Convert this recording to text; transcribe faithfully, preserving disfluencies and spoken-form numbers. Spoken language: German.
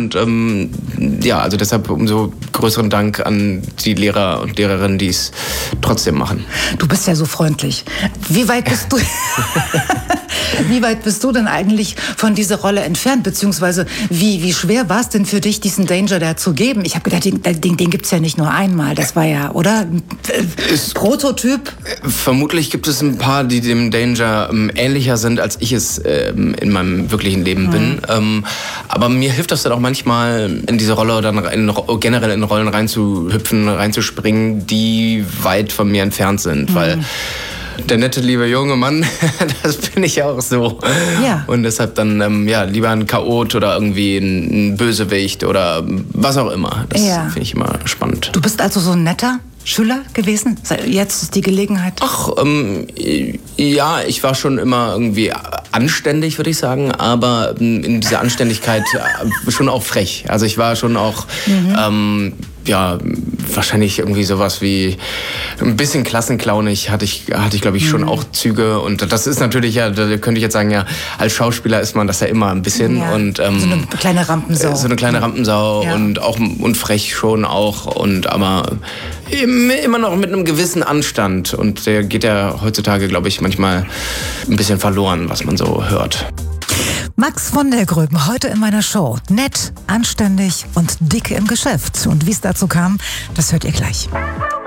Und ähm, ja, also deshalb umso größeren Dank an die Lehrer und Lehrerinnen, die es trotzdem machen. Du bist ja so freundlich. Wie weit bist du... Wie weit bist du denn eigentlich von dieser Rolle entfernt? Beziehungsweise wie, wie schwer war es denn für dich, diesen Danger da zu geben? Ich habe gedacht, den, den, den gibt es ja nicht nur einmal. Das war ja, oder? Ist, Prototyp? Vermutlich gibt es ein paar, die dem Danger ähm, ähnlicher sind, als ich es ähm, in meinem wirklichen Leben bin. Mhm. Ähm, aber mir hilft das dann auch manchmal, in diese Rolle oder in, generell in Rollen reinzuhüpfen, reinzuspringen, die weit von mir entfernt sind. Mhm. Weil der nette, liebe junge Mann, das bin ich auch so. Ja. Und deshalb dann ähm, ja, lieber ein Chaot oder irgendwie ein, ein Bösewicht oder was auch immer. Das ja. finde ich immer spannend. Du bist also so ein netter Schüler gewesen? Jetzt ist die Gelegenheit. Ach, ähm, ja, ich war schon immer irgendwie anständig, würde ich sagen, aber in dieser Anständigkeit schon auch frech. Also ich war schon auch, mhm. ähm, ja, wahrscheinlich irgendwie sowas wie ein bisschen klassenklaunig hatte ich, hatte ich glaube ich, schon mhm. auch Züge. Und das ist natürlich, ja, da könnte ich jetzt sagen, ja, als Schauspieler ist man das ja immer ein bisschen. Ja. Und, ähm, so eine kleine Rampensau. So eine kleine Rampensau ja. und auch und frech schon auch. Und aber immer noch mit einem gewissen Anstand. Und der geht ja heutzutage, glaube ich, manchmal ein bisschen verloren, was man so hört. Max von der Gröben, heute in meiner Show. Nett, anständig und dick im Geschäft. Und wie es dazu kam, das hört ihr gleich.